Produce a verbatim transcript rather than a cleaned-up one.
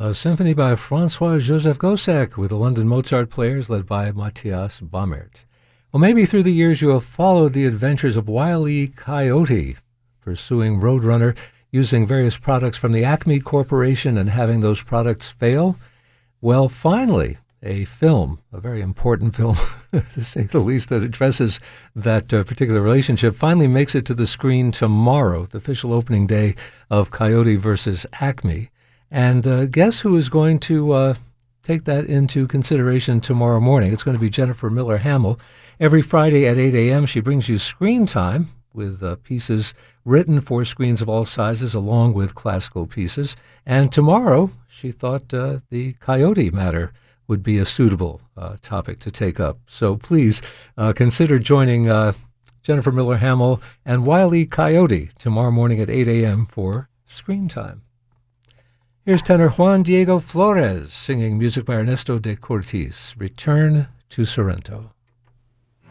A symphony by Francois-Joseph Gossec with the London Mozart Players led by Matthias Baumert. Well, maybe through the years you have followed the adventures of Wile E. Coyote, pursuing Roadrunner, using various products from the Acme Corporation and having those products fail. Well, finally, a film, a very important film, to say the least, that addresses that uh, particular relationship, finally makes it to the screen tomorrow, the official opening day of Coyote versus Acme. And uh, guess who is going to uh, take that into consideration tomorrow morning? It's going to be Jennifer Miller Hamill. Every Friday at eight a.m., she brings you screen time with uh, pieces written for screens of all sizes, along with classical pieces. And tomorrow, she thought uh, the Coyote matter would be a suitable uh, topic to take up. So please uh, consider joining uh, Jennifer Miller Hamill and Wile E. Coyote tomorrow morning at eight a.m. for screen time. Here's tenor Juan Diego Flores singing music by Ernesto de Cortés, Return to Sorrento.